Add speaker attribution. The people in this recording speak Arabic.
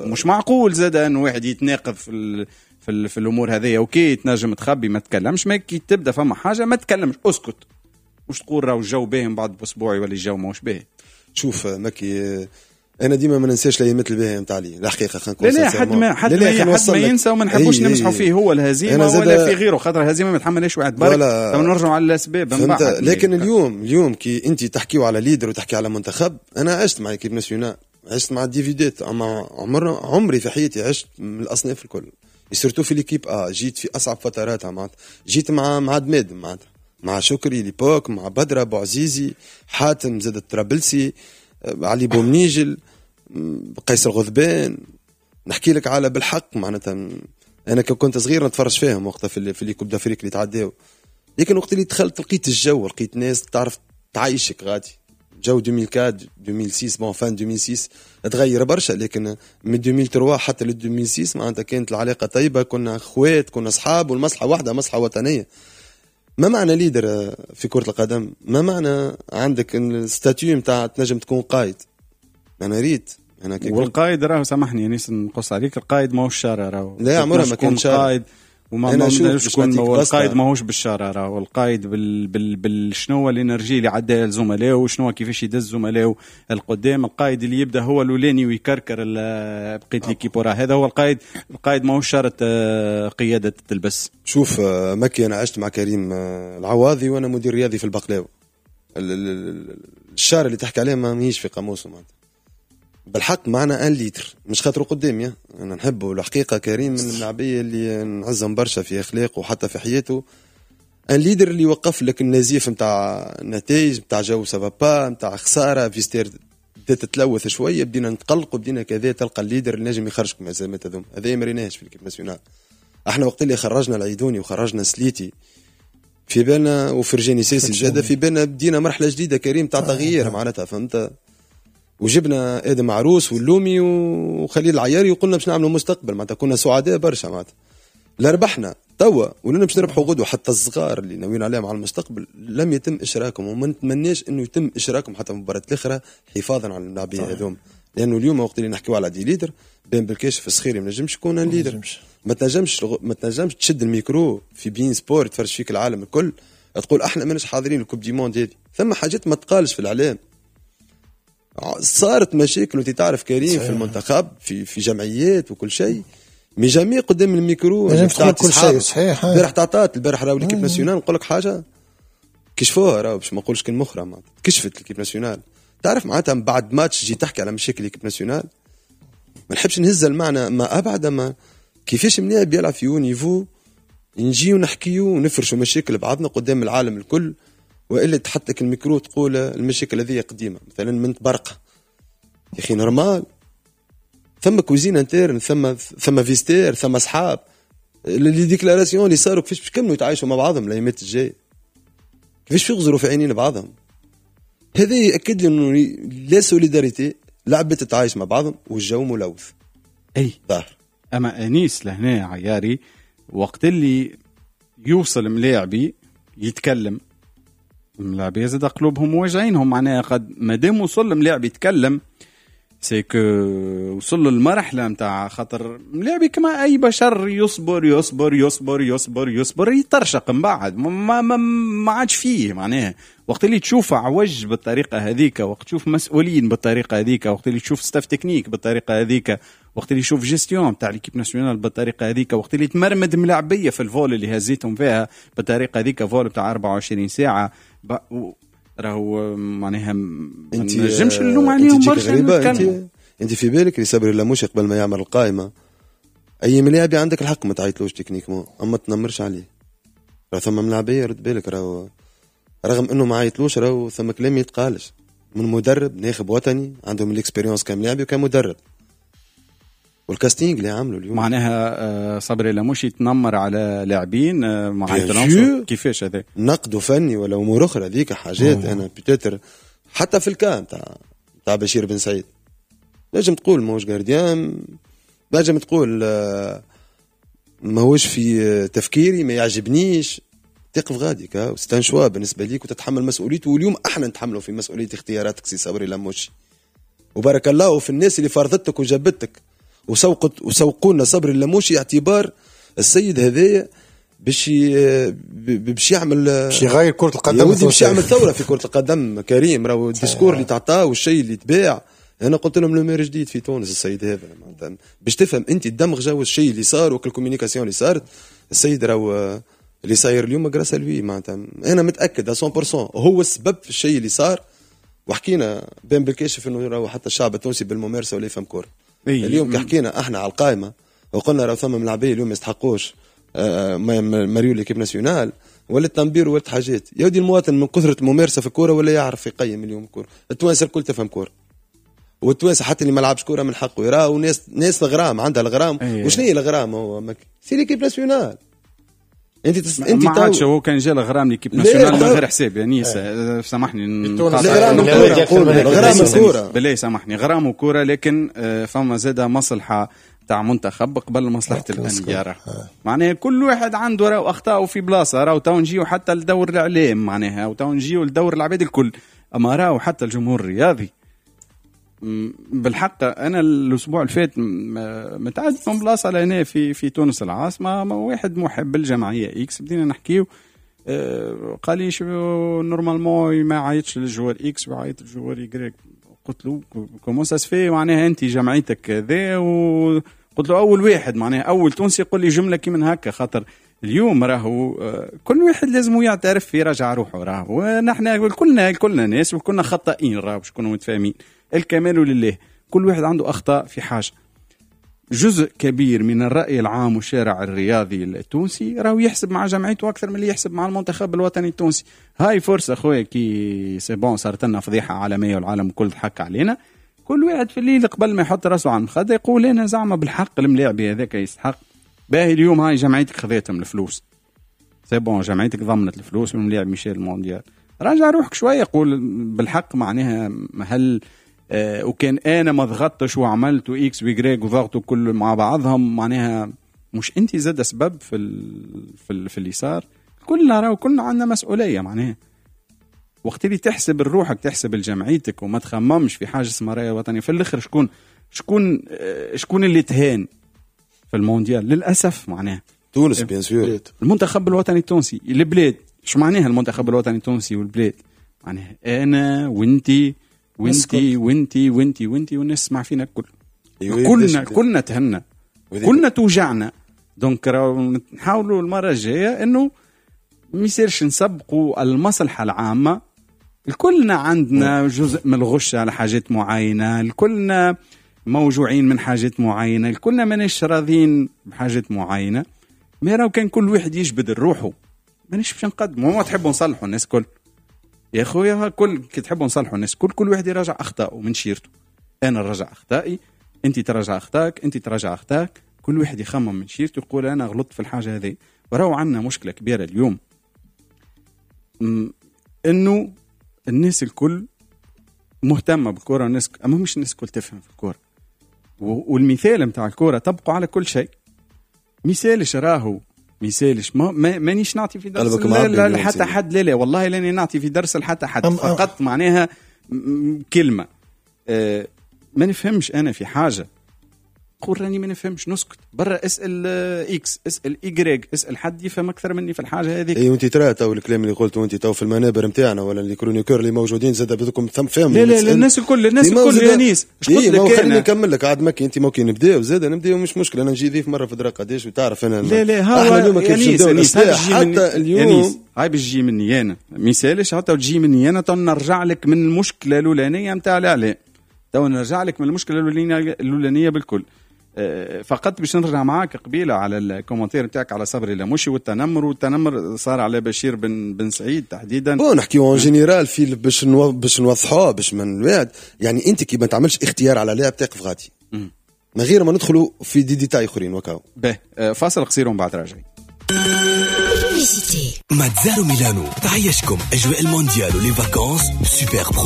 Speaker 1: مش معقول زاد ان واحد يتناقض في الامور هذه. اوكي تنجم تخبي ما تكلمش، ما كي تبدا فما حاجه ما تكلمش اسكت، مش تقول راهو الجو باهي بعد باسبوع يولي الجو ماهوش باهي.
Speaker 2: شوف مكي انا ديما ما ننساش الايامات الباهيه نتاع لي الحقيقه. خلينا
Speaker 1: نقول لا حد ما ينسى وما نحبوش نمسحوا فيه هو الهزيمه ولا في غيره، خاطر الهزيمه ما تحملهاش واحد برك. نرجعوا على الاسباب من بعد.
Speaker 2: لكن اليوم كي انت تحكيوا على ليدر وتحكي على منتخب، انا عشت مع كيب ناسيونال، عشت مع الديفيدات، عمري في حياتي عشت من الاصناف الكل، سورتو في ليكيب جيت في اصعب فتراتها معناتها. جيت مع دماد معناتها، مع شكري ليبوك، مع بدر ابو عزيزي، حاتم زاد الطرابلسي، علي بومنيجل، قيس الغذبان. نحكي لك على بالحق معناتها انا كنت صغير نتفرج فيهم وقتها في الكوب دافريك اللي تعداو. لكن وقت اللي دخلت لقيت الجو، لقيت ناس تعرف تعيشك غادي. جو 2004 2006 بون فان 2006 تغير برشا، لكن من 2003 حتى ل 2006 معناتها كانت العلاقه طيبه، كنا اخوات، كنا اصحاب، والمصلحه واحده، مصلحه وطنيه. ما معنى ليدر في كره القدم؟ ما معنى عندك الستاتيو نتاع تنجم تكون قائد؟ انا ريت انا
Speaker 1: والقائد راهو سامحني انيس نقص عليك، القائد ماهوش شارع راهو،
Speaker 2: لا عمره ما كان شارع.
Speaker 1: وما القائد ماهوش بالشارع راهو، القائد بالشنو الانرجي اللي عداها الزملاء، وشنو كيفاش يدز زملاء القدام. القائد اللي يبدا هو الاولاني ويكركر بقيت ليكيب وراه، هذا هو القائد. القائد ماهوش شرط قياده تلبس.
Speaker 2: شوف مكي انا عشت مع كريم العواضي وانا مدير رياضي في البقلاوه. الشارع اللي تحكي عليه ما ماهيش في قاموسه معناتها. بالحق معنا ان ليتر مش خاطر قدامي انا نحبه الحقيقه. كريم من اللاعبيه اللي نعزهم برشا في اخلاقه وحتى في حياته. ان ليدر اللي يوقف لك النزيف نتاع النتائج، نتاع جو سافابا، نتاع خساره فيستير بدات تتلوث شويه، بدينا نتقلق وبدينا كذا. تلقى الليدر اللي نجم يخرجك من الازمات هذوما. هذا ما ريناهش في الكيب ناسيونال. احنا وقت اللي خرجنا العيدوني وخرجنا سليتي في بالنا وفرجاني سيسي الجاده، في بالنا بدينا مرحله جديده كريم تاع تغيير معناتها، فهمت. وجبنا ادم عروس واللومي وخليل العياري وقلنا باش نعملوا مستقبل معناتها. كنا سعداء برشا معناتها. لا ربحنا توا ولنا باش نربحوا غدوه. حتى الصغار اللي ناويين عليهم على المستقبل لم يتم اشراكهم، وما نتمناش انه يتم اشراكهم حتى في المباراه الاخرى حفاظا على اللاعبين هذوما. لانه اليوم وقت اللي نحكيو على دي ليدر بين بالكاشف الصغير ما نجمش يكون ليدر. ما تنجمش تشد الميكرو في بين سبورت تفرج فيك العالم الكل تقول احنا ماناش حاضرين الكوب دي موند هذه. ثم حاجات ما تقالش في الاعلام. صارت مشاكل وانت تعرف كريم في المنتخب في جمعيات وكل شيء، مي جميع قدام الميكرو
Speaker 3: تقول كل شيء صحيح.
Speaker 2: البارح تعطات البارح راهو ليكيب ناسيونال نقول لك حاجه كشفوها راهو باش ما نقولش كلمه اخرى كشفت ليكيب ناسيونال. تعرف معناتها بعد ماتش جي تحكي على مشاكل ليكيب ناسيونال ما نحبش نهز المعنى ما ابعد ما كيفاش ملاعب يلعب في نيفو نجيو نحكيو ونفرشوا مشاكل بعضنا قدام العالم الكل، والا تحط لك الميكرو تقول المشاكل هذه قديمه مثلا من برقه يا اخي نورمال. ثم كوزين انترن، ثم فيستير، ثم اصحاب. لي ديكلاراسيون اللي صاروا كيفاش باش يكملوا يتعايشوا مع بعضهم الايامات الجايه، كيفاش يغزروا في عينين بعضهم. هذا ياكد لي انه لا سوليداريتي، لعبه تتعايش مع بعضهم والجو ملوث.
Speaker 1: اي ظاهر. اما انيس لهنا عياري وقت اللي يوصل ملاعبي يتكلم، ملاعبي زاد قلوبهم واجعينهم معناها. قد مادام وصل ملاعب يتكلم سيكو وصل للمرحله نتاع خاطر ملاعبي كما اي بشر يصبر يصبر يصبر يصبر يصبر يترشق من بعد ما عادش فيه معناها. وقت اللي تشوف عوج بالطريقه هذيك، وقت تشوف مسؤولين بالطريقه هذيك، وقت اللي تشوف ستاف تكنيك بالطريقه هذيك، وقت اللي يشوف جيستيون تاع ليكيب ناسيونال بالطريقه هذيك، وقت اللي تمرمد ملاعبيه في الفول اللي هزيتهم فيها بالطريقه هذيك، فول بتاع 24 ساعه راهو معناها ما نجمش نلوم عليهم برشا.
Speaker 2: انت في بالك اللي صبري لاموش قبل ما يعمل القائمه اي ملاعبي عندك الحق ما تعيطلوش تكنيك اما تنمرش عليه. راه ثم ملاعبيه رد بالك راهو رغم انه ما عيطلوش راهو ثم كلام يتقالش من مدرب ناخب وطني عندهم الاكسبيريونس كملاعبي وكمدرب. والكاستينج اللي عملوا اليوم
Speaker 1: معناها صبري لاموش يتنمر على لاعبين ما عيطلهمش كيفاش هذا
Speaker 2: نقد فني ولا امور اخرى ذيك حاجات. انا بيتر حتى في الكام تاع بشير بن سعيد نجم تقول ماهوش جارديان، نجم تقول ماهوش في تفكيري ما يعجبنيش، تقف غاديك وستنشوا بالنسبه ليك وتتحمل مسؤوليته. واليوم احنا نتحملوا في مسؤوليه اختياراتك سي صبري لاموشي. وبارك الله في الناس اللي فرضتك وجابتك وسوقوا لنا صبري اللاموشي اعتبار السيد هذايا باش يعمل
Speaker 3: باش يغير كرة القدم،
Speaker 2: باش يعمل ثورة في كرة القدم. كريم راهو الديسكور اللي تعطاه والشيء اللي تباع. انا قلت لهم لو جديد في تونس السيد هذا معناتها باش تفهم انت الدمغه والشيء اللي صار والكوميونيكاسيون اللي صارت. السيد راهو اللي صاير اليوم غراس لوي معناتها انا متاكد 100% هو السبب في الشيء اللي صار. وحكينا بين بالكاشف انه راهو حتى الشعب التونسي بالممارسه ولا يفهم كوره. اليوم كحكينا احنا على القائمه وقلنا راهو ثم ملاعبيه اليوم ما يستحقوش ماريو ليكيب ناسيونال ولا التنبير ولا حاجات. يودي المواطن من كثره الممارسه في الكوره ولا يعرف يقيم اليوم الكوره. التوانسه الكل تفهم كوره، والتوانسه حتى اللي ما لعبش كوره من حقه يراو ناس الغرام عندها الغرام. وشنو هي الغرام؟ هو سي ليكيب ناسيونال. انت
Speaker 1: ما عادش هو كان جا الغرام ليكيب ناسيونال من غير حساب يعني سامحني
Speaker 2: الغرام الكوره
Speaker 1: بالله سامحني غرام وكوره، لكن فما زاده مصلحه تاع منتخب قبل مصلحه الانديه. معناها كل واحد عنده راهو اخطاء في بلاصه، راهو تو نجيو حتى لدور الاعلام معناها وتو نجيو لدور العباد الكل، اما راهو حتى الجمهور الرياضي بالحق. انا الاسبوع اللي فات متعدد من بلاصه لهنا في تونس العاصمه واحد محب الجمعيه اكس بدينا نحكيو قال لي شو نورمالمون ما عيطش للجوار اكس وعيط للجوار يغريك. قلت له كومون سا سفي معناها انت جمعيتك كذا، وقلت له اول واحد معناها اول تونسي يقول لي جمله كي من هكا، خاطر اليوم راهو كل واحد لازم يعترف في رجع روحه. راهو ونحن كلنا ناس وكلنا خطائين، راهو باش نكونوا متفاهمين. الكمال لله، كل واحد عنده اخطاء في حاجه. جزء كبير من الرأي العام والشارع الرياضي التونسي راهو يحسب مع جمعيته أكثر من اللي يحسب مع المنتخب الوطني التونسي. هاي فرصة خويا كي سيبون صارت لنا فضيحة عالمية والعالم كل ضحك علينا. كل واحد في الليل قبل ما يحط راسه على المخدة يقول أنا زعما بالحق الملاعبي هذاك يستحق. باهي اليوم هاي جمعيتك خذيتهم الفلوس، سيبون جمعيتك ضمنت الفلوس من ملاعب ميشيل المونديال. راجع روحك شوية قول بالحق معناها هل وكان انا ما ضغطتش وعملت اكس ويغريك وضغطوا كل مع بعضهم معناها مش انت زاد سبب في اللي صار. كلنا عندنا مسؤوليه معناها. وقت اللي تحسب روحك تحسب لجمعيتك وما تخممش في حاجه اسمها رايه وطنيه في الاخر شكون اللي تهان في المونديال للاسف معناها
Speaker 2: تونس بيان سور.
Speaker 1: المنتخب الوطني التونسي البلاد. شو معناها المنتخب الوطني التونسي والبلاد؟ معناها انا وانتي والناس تسمع فينا كلنا تهنا كلنا توجعنا. دونك نحاولوا المره الجايه انه ما يصيرش نسبقوا المصلحه العامه. الكلنا عندنا جزء من الغش على حاجات معينه، الكلنا موجوعين من حاجات معينه، الكلنا ماناش راضين بحاجات معينه. ما راهو كان كل واحد يجبد روحه ماناش باش نقدموا. ما تحبوا نصلحوا الناس كل يا خويا كل كي تحبوا نصلحوا الناس كل واحد يراجع اخطائه من شيرته. انا نراجع اخطائي، انت تراجع اخطائك، انت تراجع اخطائك. كل واحد يخمم من شيرته يقول انا غلطت في الحاجه هذه. وراو عندنا مشكله كبيره اليوم انه الناس الكل مهتمه بالكره الناس، اما مش الناس الكل تفهم في الكره. والمثال نتاع الكره طبقوا على كل شيء. مثالش راهو مثالش مانيش نعطي في درس حتى حد. لا والله لاني نعطي في درس حتى حد فقط معناها كلمه ما نفهمش انا في حاجه قول راني ما نفهمش نسكت برا. اسال اكس اسال ايغريك اسال حد يفهم اكثر مني في الحاجه هذيك.
Speaker 2: اي وانت ترى تو الكلام اللي قلته وانت تو في المنابر نتاعنا ولا اللي كرونيكور اللي موجودين زاد بدكم فهم.
Speaker 1: لا الناس الكل يا نيس
Speaker 2: قلت لك خليني نكمل لك عاد ماكي انت ممكن نبداو زاد نبداو مش مشكله. انا نجي ضيف مره في درا قداش وتعرف انا
Speaker 1: لا هو
Speaker 2: اليوم كيف نبداو
Speaker 1: حتى اليوم هاي بتجي مني انا مثالش حتى تجي مني انا. نرجع لك من المشكله الاولانيه نتاع الاعلام، تو نرجع لك من المشكله الاولانيه بالكل. فقط باش نرجع معاك قبيله على الكومنتير نتاعك على صبري لاموشي والتنمر صار على بشير بن سعيد تحديدا.
Speaker 2: نحكيو ان جينيرال في باش نوضحوه باش من الواحد يعني انت كي ما تعملش اختيار على لاعب تقف غادي من غير ما ندخلوا في ديتاي اخرين وكاو.
Speaker 1: فاصل قصير ومن بعد راجعين.
Speaker 4: ماتزارو ميلانو تعيشكم اجواء المونديال ولي فاكونس سوبر